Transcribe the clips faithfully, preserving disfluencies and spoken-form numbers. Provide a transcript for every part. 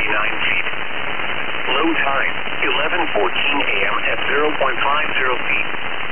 thirty-nine feet. Low tide, eleven fourteen a m at zero point five zero feet.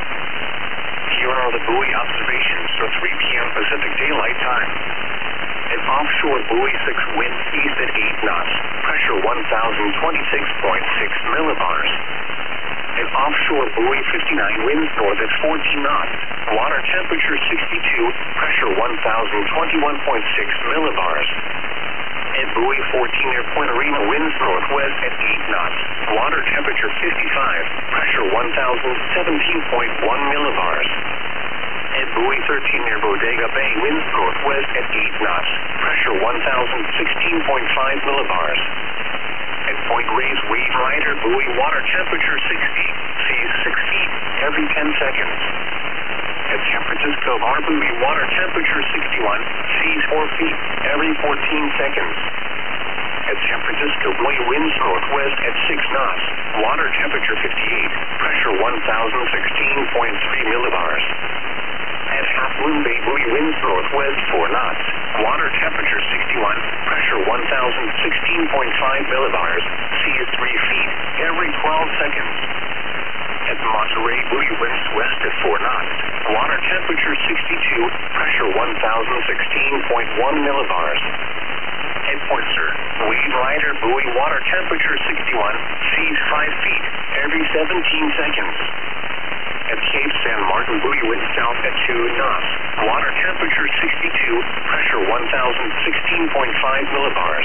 Here are the buoy observations for three p m Pacific Daylight Time. An offshore buoy six wind east at eight knots, pressure one thousand twenty-six point six millibars. An offshore buoy fifty-nine winds north at fourteen knots, water temperature sixty-two, pressure one thousand twenty-one point six millibars. At buoy fourteen near Point Arena winds northwest at eight knots, water temperature fifty-five, pressure one thousand seventeen point one millibars. At buoy thirteen near Bodega Bay winds northwest at eight knots, pressure one thousand sixteen point five millibars. At Point Reyes Wave Rider buoy water temperature sixty, seas six feet every ten seconds. At San Francisco Harbor buoy water temperature sixty-one, seas four feet every fourteen seconds. At San Francisco buoy winds northwest at six knots, water temperature fifty-eight, pressure one thousand sixteen point three millibars. At Half Moon Bay buoy winds northwest four knots, water temperature sixty-one, pressure one thousand sixteen point five millibars, seas three feet every twelve seconds. At Monterey buoy winds west at four knots, water temperature sixty-two, pressure one thousand sixteen point one millibars. At Point Sur, Wave Rider buoy water temperature sixty-one, seas five feet every seventeen seconds. At Cape San Martin buoy winds south at two knots, water temperature sixty-two, pressure one thousand sixteen point five millibars.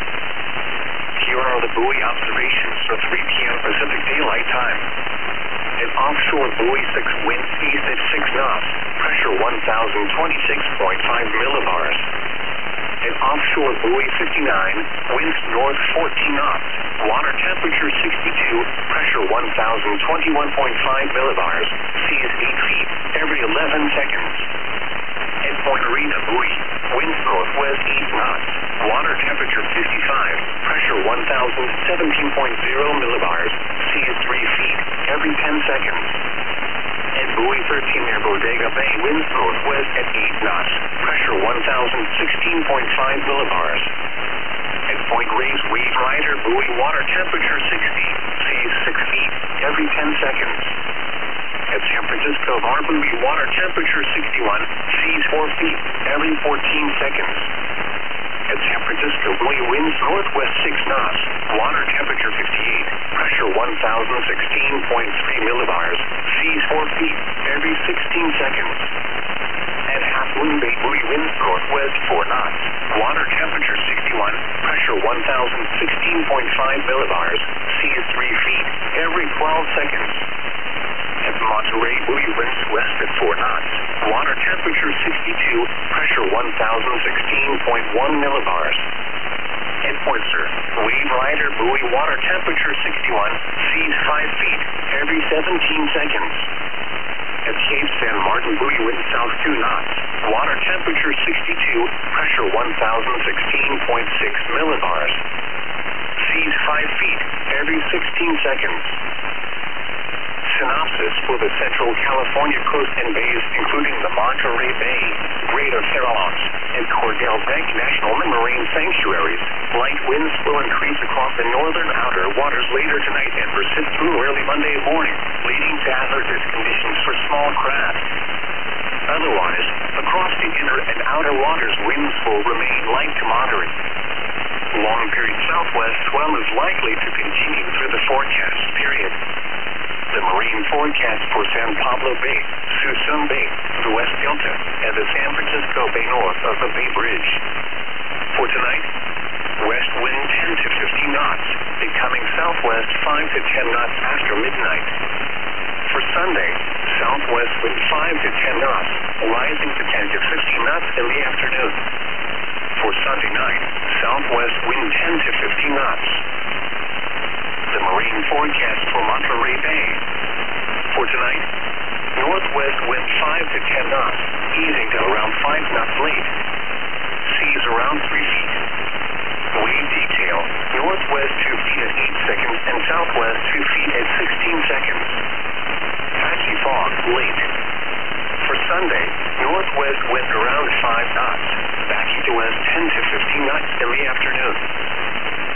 Here are the buoy observations for three p m Pacific Daylight Time. An offshore buoy six winds east at six knots, pressure one thousand twenty-six point five millibars. An offshore buoy fifty-nine, winds north fourteen knots, water temperature sixty-two, pressure one thousand twenty-one point five millibars, seas eight feet every eleven seconds. At Point Arena buoy, winds northwest eight knots, water temperature fifty-five, pressure one thousand seventeen point zero millibars, seas three feet every ten seconds. At buoy thirteen near Bodega Bay, winds northwest at eight knots, pressure one thousand sixteen point five millibars. At Point Reyes Wave Rider buoy water temperature sixty, seas six feet every ten seconds. At San Francisco Harbor buoy water temperature sixty-one, seas four feet every fourteen seconds. At San Francisco buoy winds northwest six knots, water temperature fifty-eight, pressure one thousand sixteen point three millibars, seas four feet every sixteen seconds. At Half Moon Bay buoy winds northwest four knots, water temperature sixty-one, pressure one thousand sixteen point five millibars, seas three feet every twelve seconds. At Monterey buoy winds west at four knots, water temperature sixty-two, pressure one thousand sixteen point one millibars. At Point Sur, Wave Rider buoy water temperature sixty-one, seas five feet every seventeen seconds. At Cape San Martin buoy winds south two knots, water temperature sixty-two, pressure one thousand sixteen point six millibars. Seas five feet every sixteen seconds. Synopsis for the Central California coast and bays, including the Monterey Bay, Greater Farallones, and Cordell Bank National Marine Sanctuaries. Light winds will increase across the northern outer waters later tonight and persist through early Monday morning, leading to hazardous conditions for small craft. Otherwise, across the inner and outer waters, winds will remain light to moderate. Long-period southwest swell is likely to continue through the forecast period. The marine forecast for San Pablo Bay, Suisun Bay, the West Delta, and the San Francisco Bay north of the Bay Bridge. For tonight, west wind ten to fifteen knots, becoming southwest five to ten knots after midnight. For Sunday, southwest wind five to ten knots, rising to ten to fifteen knots in the afternoon. For Sunday night, southwest wind ten to fifteen knots. The marine forecast for Monterey Bay. For tonight, northwest wind five to ten knots, easing to around five knots late. Seas around three feet